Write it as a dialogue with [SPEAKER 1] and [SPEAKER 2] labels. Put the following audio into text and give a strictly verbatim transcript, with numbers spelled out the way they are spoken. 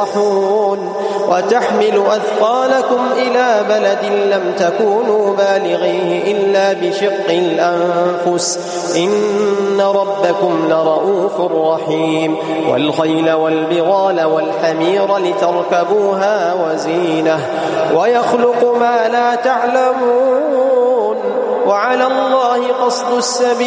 [SPEAKER 1] يصفحون وتحمل أثقالكم إلى بلد لم تكونوا بالغيه إلا بشق الأنفس إن ربكم لرؤوف رحيم والخيل والبغال والحمير لتركبوها وزينة ويخلق ما لا تعلمون وعلى الله قصد السبيل